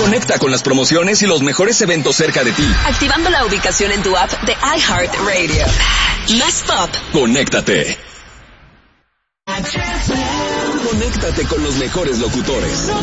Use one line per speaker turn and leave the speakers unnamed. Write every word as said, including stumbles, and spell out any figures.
Conecta con las promociones y los mejores eventos cerca de ti.
Activando la ubicación en tu app de iHeartRadio. Más pop.
Conéctate. Conéctate con los mejores locutores.